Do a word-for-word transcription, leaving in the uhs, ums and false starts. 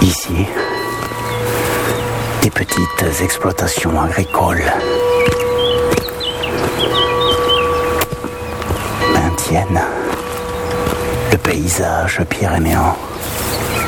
Ici, des petites exploitations agricoles maintiennent le paysage pyrénéen.